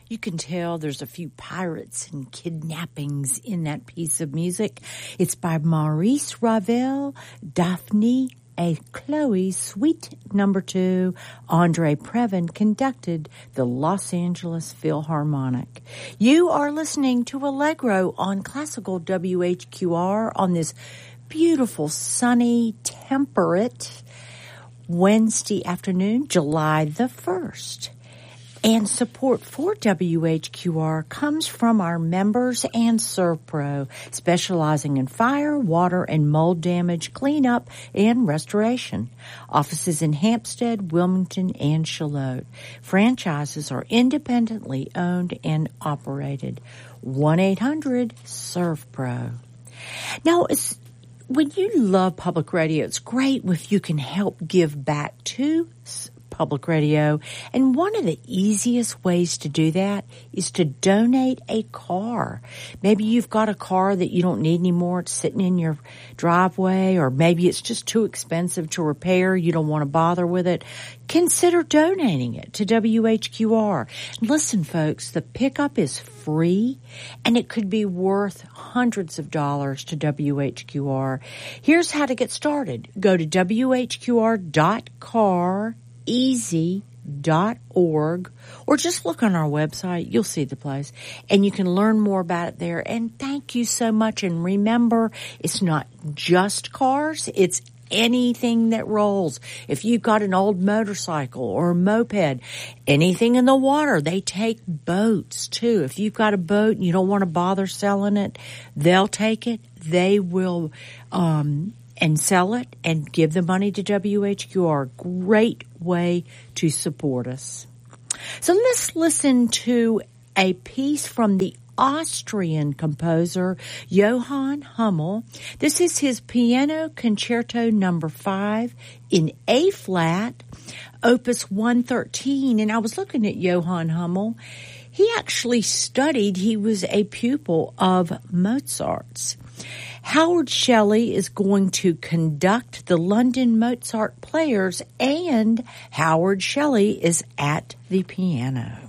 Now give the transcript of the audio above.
You can tell there's a few pirates and kidnappings in that piece of music. It's by Maurice Ravel, Daphne et Chloe, Suite Number 2. Andre Previn conducted the Los Angeles Philharmonic. You are listening to Allegro on Classical WHQR on this beautiful, sunny, temperate Wednesday afternoon, July the 1st. And support for WHQR comes from our members and ServPro, specializing in fire, water, and mold damage cleanup and restoration. Offices in Hampstead, Wilmington, and Charlotte. Franchises are independently owned and operated. 1-800-ServPro. Now, when you love public radio, it's great if you can help give back to public radio. And one of the easiest ways to do that is to donate a car. Maybe you've got a car that you don't need anymore. It's sitting in your driveway, or maybe it's just too expensive to repair. You don't want to bother with it. Consider donating it to WHQR. Listen, folks, the pickup is free, and it could be worth hundreds of dollars to WHQR. Here's how to get started. Go to whqr.careasy.org, or just look on our website. You'll see the place, and you can learn more about it there. And thank you so much. And remember, it's not just cars, it's anything that rolls. If you've got an old motorcycle or a moped, anything in the water, they take boats too. If you've got a boat and you don't want to bother selling it, they'll take it. They will, and sell it and give the money to WHQR. Great way to support us. So let's listen to a piece from the Austrian composer Johann Hummel. This is his Piano Concerto Number 5 in A flat, Opus 113. And I was looking at Johann Hummel. He actually studied, he was a pupil of Mozart's. Howard Shelley is going to conduct the London Mozart Players, and Howard Shelley is at the piano.